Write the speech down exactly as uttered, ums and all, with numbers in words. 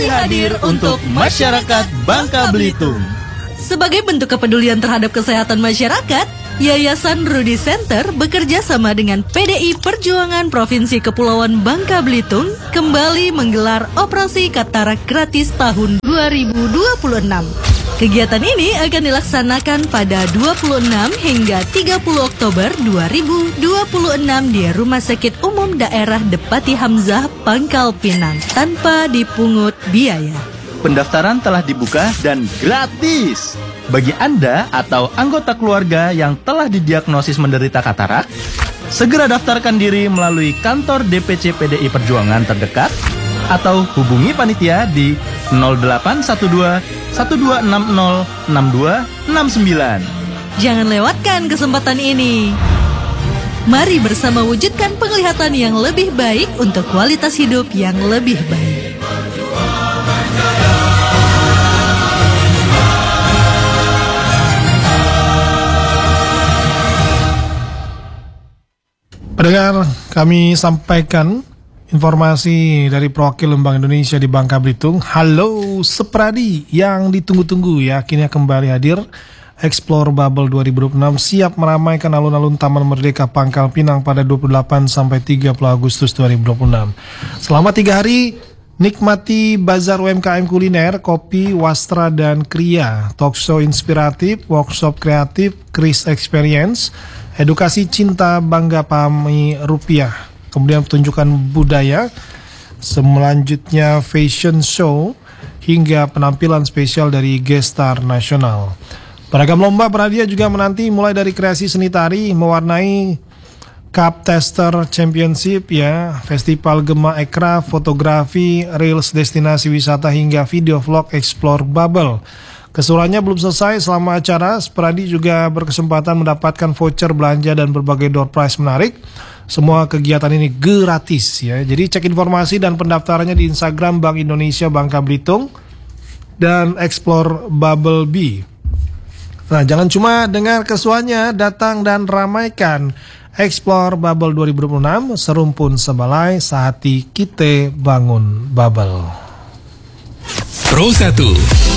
kembali hadir untuk masyarakat Bangka Belitung. Sebagai bentuk kepedulian terhadap kesehatan masyarakat, Yayasan Rudi Center bekerja sama dengan P D I Perjuangan Provinsi Kepulauan Bangka Belitung kembali menggelar operasi katarak gratis tahun dua ribu dua puluh enam. Kegiatan ini akan dilaksanakan pada dua puluh enam hingga tiga puluh Oktober dua ribu dua puluh enam di Rumah Sakit Umum Daerah Depati Hamzah, Pangkal Pinang, tanpa dipungut biaya. Pendaftaran telah dibuka dan gratis. Bagi Anda atau anggota keluarga yang telah didiagnosis menderita katarak, segera daftarkan diri melalui kantor D P C P D I Perjuangan terdekat atau hubungi panitia di nol delapan satu dua satu dua enam nol enam dua enam sembilan. Jangan lewatkan kesempatan ini. Mari bersama wujudkan penglihatan yang lebih baik untuk kualitas hidup yang lebih baik. Pendengar, kami sampaikan informasi dari Perwakil Bank Indonesia di Bangka Belitung. Halo Sepradi yang ditunggu-tunggu ya, akhirnya kembali hadir. Explore Bubble dua ribu dua puluh enam siap meramaikan alun-alun Taman Merdeka Pangkal Pinang pada dua puluh delapan sampai tiga puluh Agustus dua ribu dua puluh enam. Selama tiga hari, nikmati bazar U M K M kuliner, kopi, wastra, dan kriya, talkshow inspiratif, workshop kreatif, Kris Experience, edukasi cinta bangga pahami rupiah, kemudian pertunjukan budaya, selanjutnya fashion show, hingga penampilan spesial dari gestar nasional. Beragam lomba berhadiah juga menanti, mulai dari kreasi seni tari, mewarnai Cup Tester Championship ya, festival Gema Ekra, fotografi, reels destinasi wisata, hingga video vlog Explore Bubble. Keseruannya belum selesai. Selama acara, Spradi juga berkesempatan mendapatkan voucher belanja dan berbagai door prize menarik. Semua kegiatan ini gratis ya. Jadi cek informasi dan pendaftarannya di Instagram Bank Indonesia Bangka Belitung dan Explore Bubble B. Nah, jangan cuma dengar keseruannya, datang dan ramaikan Explore Bubble dua ribu dua puluh enam, serumpun sebalai, sehati kita bangun bubble. Pro satu